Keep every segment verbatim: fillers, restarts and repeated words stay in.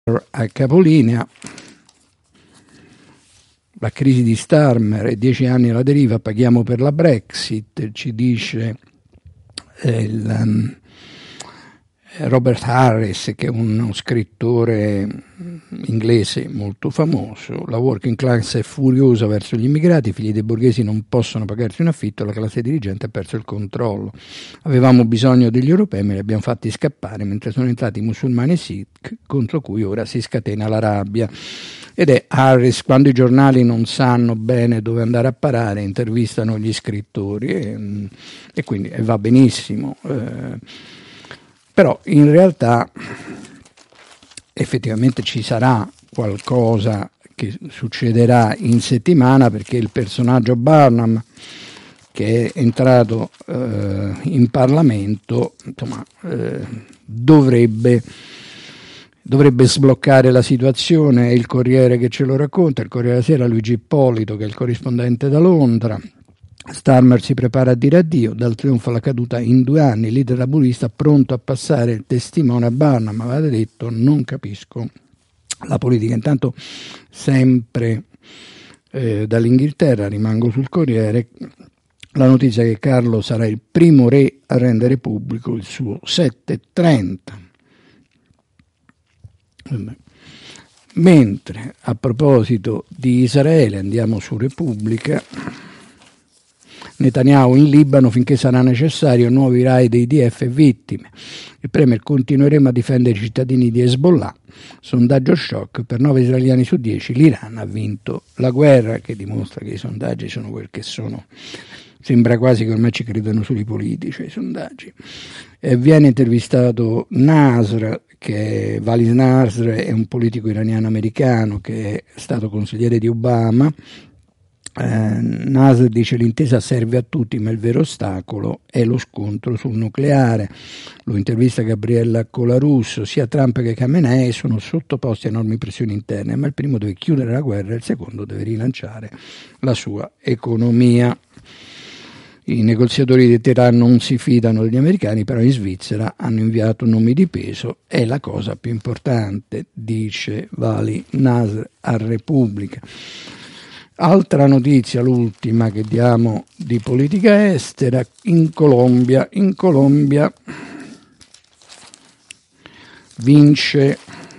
a capolinea. La crisi di Starmer e dieci anni alla deriva, paghiamo per la Brexit, ci dice eh, il, um, Robert Harris, che è uno scrittore inglese molto famoso. La working class è furiosa verso gli immigrati, i figli dei borghesi non possono pagarsi un affitto, la classe dirigente ha perso il controllo. Avevamo bisogno degli europei, me li abbiamo fatti scappare, mentre sono entrati i musulmani e Sikh, contro cui ora si scatena la rabbia. Ed è Harris, quando i giornali non sanno bene dove andare a parare, intervistano gli scrittori e, e quindi e va benissimo. Eh, però in realtà effettivamente ci sarà qualcosa che succederà in settimana, perché il personaggio Barnum, che è entrato eh, in Parlamento, insomma, eh, dovrebbe dovrebbe sbloccare la situazione. È il Corriere che ce lo racconta, il Corriere della Sera, Luigi Ippolito, che è il corrispondente da Londra. Starmer si prepara a dire addio, dal trionfo alla caduta in due anni, il leader laburista pronto a passare il testimone a Barnum, ma avete detto non capisco la politica. Intanto sempre eh, dall'Inghilterra, rimango sul Corriere, la notizia che Carlo sarà il primo re a rendere pubblico il suo settecentotrenta. Mentre a proposito di Israele andiamo su Repubblica. Netanyahu in Libano finché sarà necessario, nuovi raid dei I D F e vittime. Il premier: continueremo a difendere i cittadini di Hezbollah. Sondaggio shock, per nove israeliani su dieci l'Iran ha vinto la guerra, che dimostra che i sondaggi sono quel che sono. Sembra quasi che ormai ci credono solo i politici, i sondaggi. E viene intervistato Nasr, che Walid Nasr è un politico iraniano-americano che è stato consigliere di Obama. Eh, Nasr dice: l'intesa serve a tutti, ma il vero ostacolo è lo scontro sul nucleare. Lo intervista Gabriella Colarusso. Sia Trump che Khamenei sono sottoposti a enormi pressioni interne, ma il primo deve chiudere la guerra e il secondo deve rilanciare la sua economia. I negoziatori di Teheran non si fidano degli americani, però in Svizzera hanno inviato nomi di peso, è la cosa più importante, dice Walid Nasr a Repubblica. Altra notizia, l'ultima che diamo di politica estera, in Colombia, in Colombia vince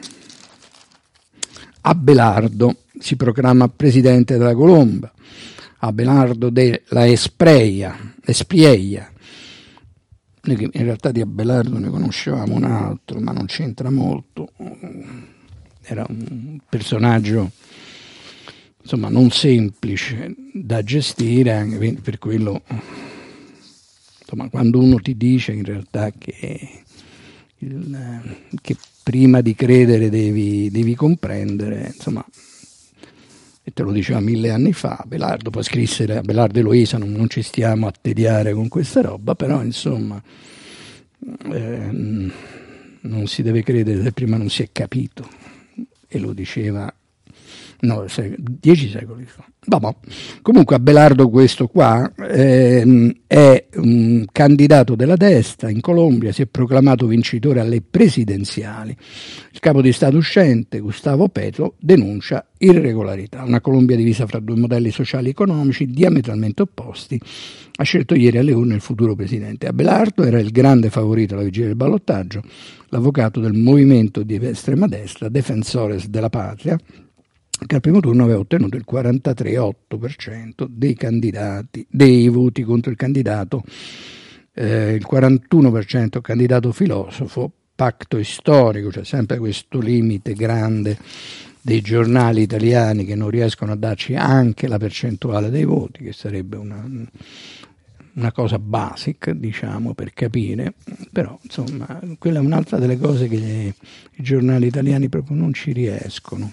Abelardo, si proclama presidente della Colombia. Abelardo de la Espriella, Espriella. Noi in realtà di Abelardo ne conoscevamo un altro, ma non c'entra molto. Era un personaggio, insomma, non semplice da gestire, anche per quello, insomma, quando uno ti dice in realtà che, il, che prima di credere devi, devi comprendere, insomma, e te lo diceva mille anni fa Abelardo, poi scrisse Abelardo e Loisa, non, non ci stiamo a tediare con questa roba, però insomma eh, non si deve credere se prima non si è capito, e lo diceva no, dieci secoli fa. Vabbè. Comunque Abelardo, questo qua, ehm, è un candidato della destra in Colombia, si è proclamato vincitore alle presidenziali. Il capo di Stato uscente, Gustavo Petro, denuncia irregolarità. Una Colombia divisa fra due modelli sociali e economici diametralmente opposti. Ha scelto ieri alle urne il futuro presidente. Abelardo era il grande favorito alla vigilia del ballottaggio, l'avvocato del movimento di estrema destra Defensores della Patria, che al primo turno aveva ottenuto il quarantatré virgola otto per cento dei candidati, dei voti contro il candidato, eh, il quarantuno per cento candidato filosofo, pacto storico, cioè sempre questo limite grande dei giornali italiani che non riescono a darci anche la percentuale dei voti, che sarebbe una, una cosa basic, diciamo, per capire, però insomma quella è un'altra delle cose che i giornali italiani proprio non ci riescono.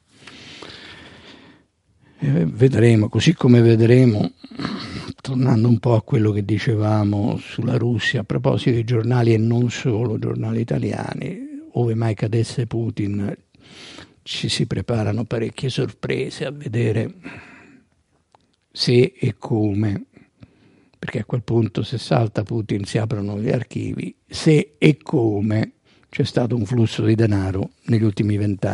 Eh, vedremo, così come vedremo, tornando un po' a quello che dicevamo sulla Russia a proposito dei giornali e non solo giornali italiani, ove mai cadesse Putin ci si preparano parecchie sorprese a vedere se e come, perché a quel punto se salta Putin si aprono gli archivi, se e come c'è stato un flusso di denaro negli ultimi vent'anni.